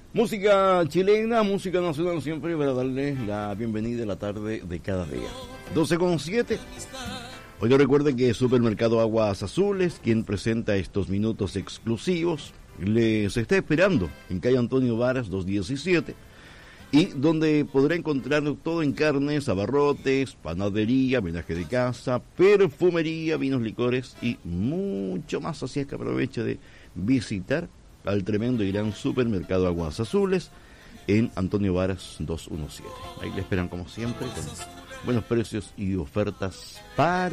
Música chilena, música nacional siempre para darle la bienvenida a la tarde de cada día. 12:07. Hoy recuerden que Supermercado Aguas Azules, quien presenta estos minutos exclusivos, les está esperando en calle Antonio Varas 217, y donde podrá encontrar todo en carnes, abarrotes, panadería, menaje de casa, perfumería, vinos, licores y mucho más. Así es que aproveche de visitar al tremendo y gran Supermercado Aguas Azules en Antonio Varas 217. Ahí le esperan como siempre con buenos precios y ofertas para